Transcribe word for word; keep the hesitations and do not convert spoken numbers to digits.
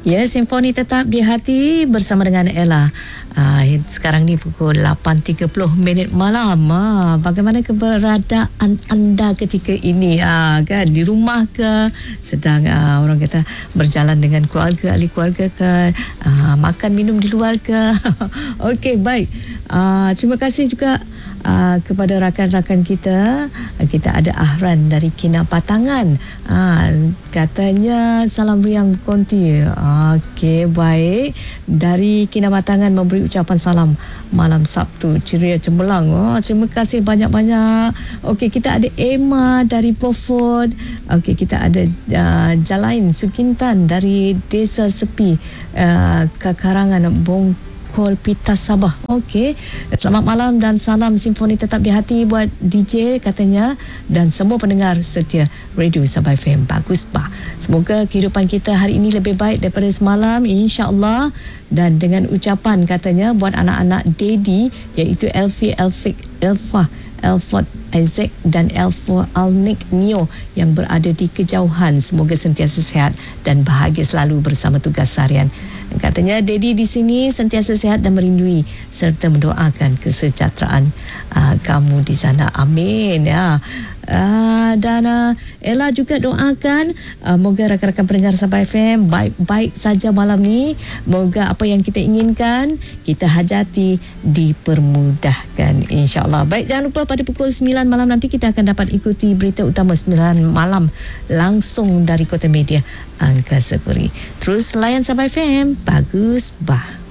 Ya, Simfoni tetap di hati bersama dengan Ella. Uh, sekarang ni pukul lapan tiga puluh minit malam. Uh, bagaimana keberadaan anda ketika ini? Uh, kan di rumah ke, sedang uh, orang kata berjalan dengan keluarga, ahli keluarga ke, uh, makan minum di luar ke? Okey, baik. Uh, terima kasih juga Uh, kepada rakan-rakan kita. uh, kita ada Ahran dari Kinabatangan. uh, katanya salam riang konti. Okey, baik, dari Kinabatangan memberi ucapan salam malam Sabtu ceria cemerlang. Oh, terima kasih banyak-banyak. Okey, kita ada Emma dari Beaufort. Okey, kita ada uh, Jalain Sukintan dari Desa Sepi, uh, Kekarangan Bong Pita Sabah. Okey. Selamat malam dan salam Simfoni tetap di hati buat D J katanya dan semua pendengar setia Radio Sabah F M. Bagus bah. Semoga kehidupan kita hari ini lebih baik daripada semalam, insya-Allah. Dan dengan ucapan katanya buat anak-anak Daddy iaitu Elfie, Elfik, Elfa, Elford, Isaac dan Elfo Alnik Neo yang berada di kejauhan, semoga sentiasa sihat dan bahagia selalu bersama tugas harian. Katanya Daddy di sini sentiasa sihat dan merindui serta mendoakan kesejahteraan uh, kamu di sana. Amin ya. Uh, dan uh, Ella juga doakan uh, moga rakan-rakan pendengar Sabah F M baik-baik saja malam ni. Moga apa yang kita inginkan kita hajati dipermudahkan, insya-Allah. Baik, jangan lupa pada pukul sembilan malam nanti kita akan dapat ikuti berita utama sembilan malam langsung dari Kota Media Angkasa Puri. Terus layan Sabah F M. Bagus bah.